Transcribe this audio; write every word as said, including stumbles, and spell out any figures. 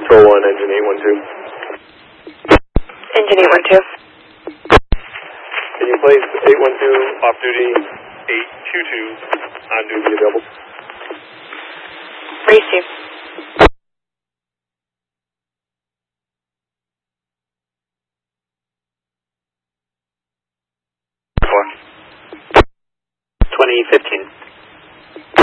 Control one, engine eight one two. Engine eight one two. Can you place eight one two off duty, eight two two on duty available? Receive.